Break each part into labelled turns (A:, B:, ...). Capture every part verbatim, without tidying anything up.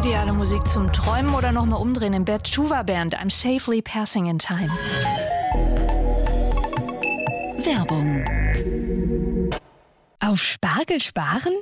A: Ideale Musik zum Träumen oder nochmal umdrehen im Bett. Tuva Band, I'm safely passing in time.
B: Werbung. Auf Spargel sparen?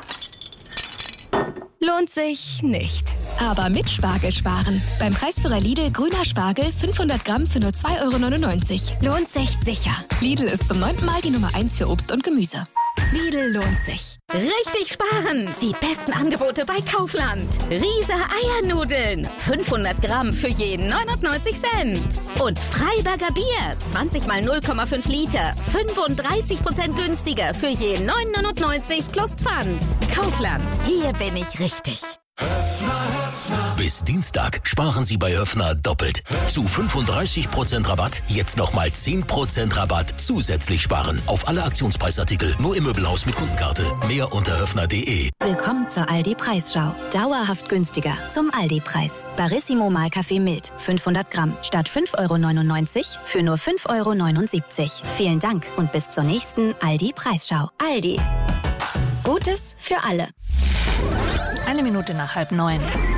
B: Lohnt sich nicht. Aber mit Spargel sparen. Beim Preisführer Lidl grüner Spargel fünfhundert Gramm für nur zwei Euro neunundneunzig. Lohnt sich sicher. Lidl ist zum neunten Mal die Nummer eins für Obst und Gemüse. Lidl lohnt sich.
C: Richtig sparen! Die besten Angebote bei Kaufland. Riese Eiernudeln. fünfhundert Gramm für jeden neunundneunzig Cent. Und Freiberger Bier. zwanzig mal null Komma fünf Liter. fünfunddreißig Prozent günstiger für jeden neun neunundneunzig plus Pfand. Kaufland. Hier bin ich richtig.
D: Bis Dienstag sparen Sie bei Höffner doppelt. Zu fünfunddreißig Prozent Rabatt, jetzt nochmal zehn Prozent Rabatt zusätzlich sparen. Auf alle Aktionspreisartikel, nur im Möbelhaus mit Kundenkarte. Mehr unter höffner punkt de.
E: Willkommen zur Aldi-Preisschau. Dauerhaft günstiger zum Aldi-Preis. Barissimo Mahlkaffee Mild, fünfhundert Gramm. Statt fünf Euro neunundneunzig für nur fünf Euro neunundsiebzig. Vielen Dank und bis zur nächsten Aldi-Preisschau. Aldi. Gutes für alle.
A: Eine Minute nach halb neun.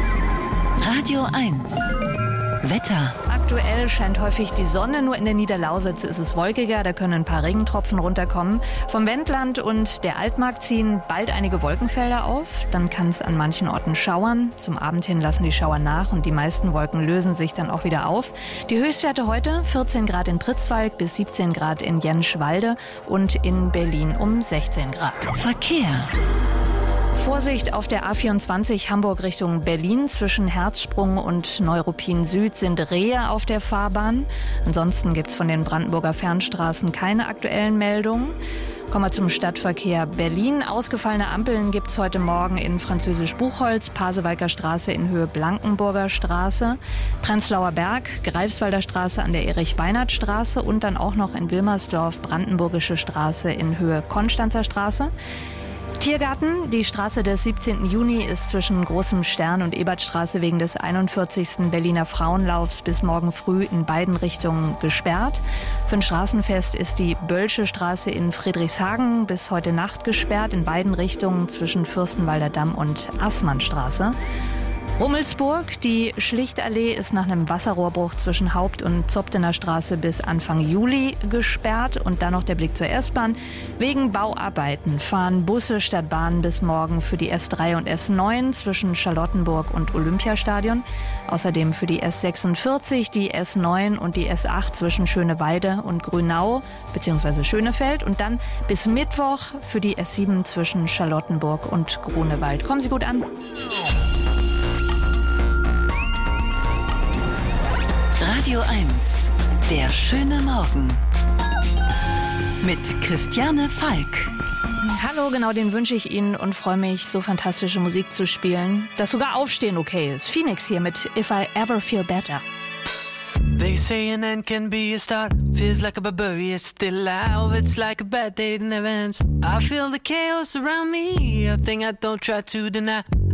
B: Radio eins. Wetter.
A: Aktuell scheint häufig die Sonne, nur in der Niederlausitz ist es wolkiger, da können ein paar Regentropfen runterkommen. Vom Wendland und der Altmark ziehen bald einige Wolkenfelder auf, dann kann es an manchen Orten schauern. Zum Abend hin lassen die Schauer nach und die meisten Wolken lösen sich dann auch wieder auf. Die Höchstwerte heute vierzehn Grad in Pritzwalk bis siebzehn Grad in Jenschwalde und in Berlin um sechzehn Grad.
B: Verkehr.
A: Vorsicht auf der A vierundzwanzig Hamburg Richtung Berlin. Zwischen Herzsprung und Neuruppin Süd sind Rehe auf der Fahrbahn. Ansonsten gibt es von den Brandenburger Fernstraßen keine aktuellen Meldungen. Kommen wir zum Stadtverkehr Berlin. Ausgefallene Ampeln gibt es heute Morgen in Französisch-Buchholz, Pasewalker Straße in Höhe Blankenburger Straße, Prenzlauer Berg, Greifswalder Straße an der Erich-Beinert-Straße und dann auch noch in Wilmersdorf, Brandenburgische Straße in Höhe Konstanzer Straße. Tiergarten, die Straße des siebzehnten Juni ist zwischen Großem Stern und Ebertstraße wegen des einundvierzigsten Berliner Frauenlaufs bis morgen früh in beiden Richtungen gesperrt. Für ein Straßenfest ist die Böllsche Straße in Friedrichshagen bis heute Nacht gesperrt, in beiden Richtungen zwischen Fürstenwalder Damm und Assmannstraße. Rummelsburg, die Schlichtallee ist nach einem Wasserrohrbruch zwischen Haupt- und Zobtener Straße bis Anfang Juli gesperrt. Und dann noch der Blick zur S-Bahn. Wegen Bauarbeiten fahren Busse statt Bahnen bis morgen für die S drei und S neun zwischen Charlottenburg und Olympiastadion. Außerdem für die S sechsundvierzig, die S neun und die S acht zwischen Schöneweide und Grünau bzw. Schönefeld. Und dann bis Mittwoch für die S sieben zwischen Charlottenburg und Grunewald. Kommen Sie gut an.
B: Radio eins. Der schöne Morgen. Mit Christiane Falk.
A: Hallo, genau den wünsche ich Ihnen und freue mich, so fantastische Musik zu spielen, dass sogar Aufstehen okay ist. Phoenix hier mit If I Ever Feel Better.
F: They say an end can be a start. Feels like a barbarian still alive. It's like a bad day that never ends. I feel the chaos around me, a thing I don't try to deny.